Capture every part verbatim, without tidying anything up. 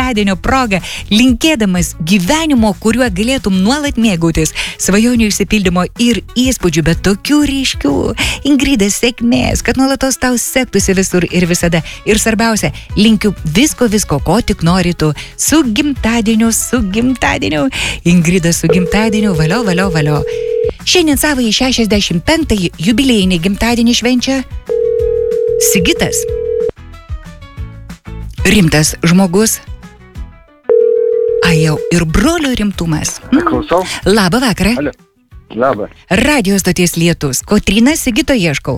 gimtadienio proga, linkėdamas gyvenimo, kuriuo galėtum nuolat mėgautis, svajonių išsipildymo ir įspūdžių, bet tokių ryškių. Ingrida, sėkmės, kad nuolatos tau sektųsi visur ir visada. Ir svarbiausia, linkiu visko, visko, ko tik nori tu. Su gimtadieniu, su gimtadieniu. Ingrida, su gimtadieniu, valio, valio, valio. Šiandien savąjį šešiasdešimt penktąjį jubiliejinį gimtadienį švenčia Sigitas. Rimtas žmogus. A jau ir brolio rimtumas. Klausau. Labą vakarą. Alio. Labą. Radio stoties Lietus. Kotryna, Sigito ieškau.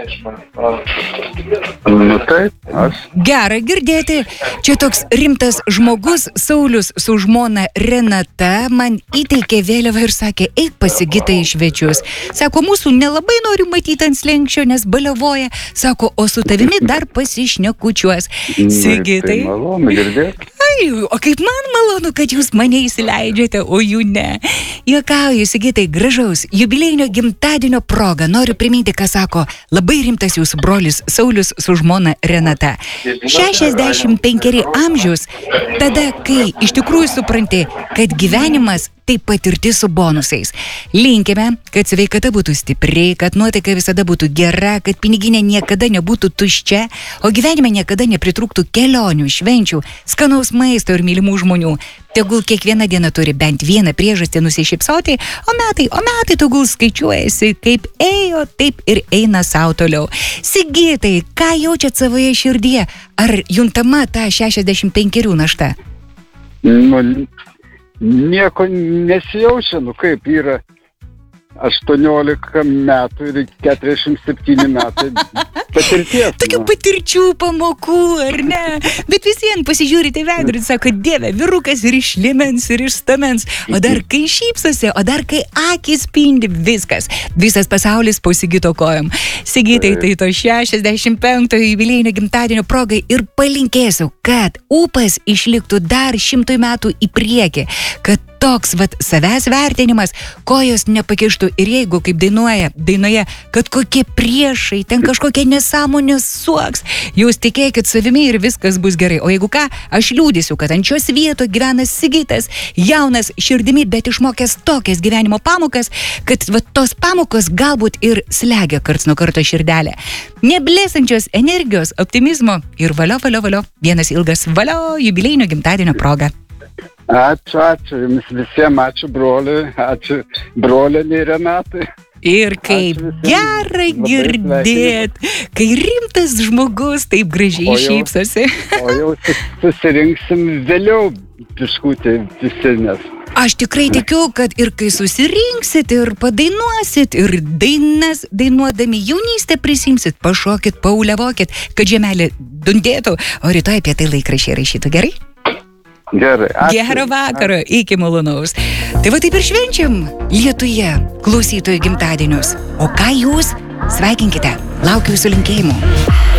Nu taip, aš. Gera girdėti. Čia toks rimtas žmogus, Saulius su žmona Renata, man įteikė vėliavą ir sakė, eik pas Sigitą į svečius. Sako, mūsų nelabai noriu matyti ant slenkščio, nes baliavoja. Sako, o su tavimi dar pasišnekučiuos. Sigitai. Tai malonu girdėti. Ai, o kaip man malonu, kad jūs mane įsileidžiate, o jų ne. Juokauju, Sigitai, gražaus jubiliejinio gimtadienio proga. Noriu priminti, ką sako labai rimtas jūsų brolis Saulius su žmona Renata. šešiasdešimt penkeri amžius, tada, kai iš tikrųjų supranti, kad gyvenimas tai patirtis su bonusais. Linkime, kad sveikata būtų stipri, kad nuotaika visada būtų gera, kad piniginė niekada nebūtų tuščia, o gyvenime niekada nepritrūktų kelionių, švenčių, skanaus maisto ir mylimų žmonių. Tegul kiekviena diena turi bent vieną priežastį nusišypsoti, o metai, o metai tegul skaičiuojasi, kaip ėjo, taip ir eina sau toliau. Sigitai, ką jaučiat savoje širdyje? Ar juntama ta šešiasdešimt penkerių našta? Nu, nieko nesijaučia, nu kaip yra aštuoniolika metų ir keturiasdešimt septyni metai patirties. Tokių patirčių pamokų, ar ne? Bet visiems pasižiūrite veidrodį, sako, Dieve, vyrukas ir iš liemens, ir iš stamens, o dar kai šypsosi, o dar kai akys spindi, viskas. Visas pasaulis po Sigito kojom. Sigitai, tai to šešiasdešimt penktojo jubiliejinio gimtadienio progai ir palinkėsiu, kad ūpas išliktų dar šimtui metų į priekį, kad toks vat savęs vertinimas kojos nepakištų ir jeigu, kaip dainuoja, dainoje, kad kokie priešai, ten kažkokie nesąmonės suoks, jūs tikėkit savimi ir viskas bus gerai. O jeigu ką, aš liūdėsiu, kad ant šios vietos gyvena Sigitas, jaunas širdimi, bet išmokęs tokias gyvenimo pamokas, kad vat tos pamokos galbūt ir slegia karts nuo karto širdelę. Neblėsančios energijos, optimizmo ir valio, valio, valio, vienas ilgas valio jubiliejinio gimtadienio proga. Ačiū, ačiū jums visiems, ačiū broliui, ačiū brolienei Renatai. Ir kaip gerai girdėt, kai rimtas žmogus taip gražiai šypsosi. O jau susirinksim vėliau biškutį visi, nes. Aš tikrai tikiu, kad ir kai susirinksit, ir padainuosit, ir dainas dainuodami jaunystę prisimsit, pašokit, pauliavokit, kad žemelė dundėtų, o rytoj apie tai laikraščiai rašytų, gerai? Gerai, ačiū. Gero vakaro, iki malonaus. Tai va taip ir švenčiam Lietuje klausytojų gimtadienius. O ką jūs? Sveikinkite, laukiu jūsų linkėjimų.